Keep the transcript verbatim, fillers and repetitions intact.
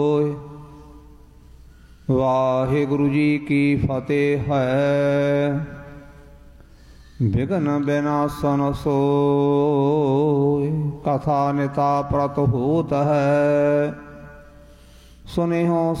ਵਾਹਿਗੁਰੂ ਜੀ ਕੀ ਫਤਿਹ ਹੈ। ਵਿਘਨ ਬਿਨਾਸਨ ਸੋਇ, ਕਥਾ ਨਿਤਾ ਪ੍ਰਤ ਹੋਤ ਹੈ। ਸੁਨਿਹੁ